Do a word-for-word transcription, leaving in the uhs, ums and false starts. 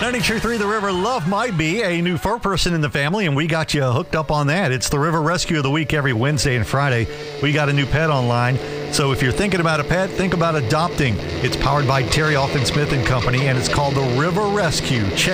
ninety-two point three The River. Love might be a new fur person in the family, and we got you hooked up on that. It's the River Rescue of the Week every Wednesday and Friday. We got a new pet online. So if you're thinking about a pet, think about adopting. It's powered by Terry Alton Smith and Company, and it's called the River Rescue. Check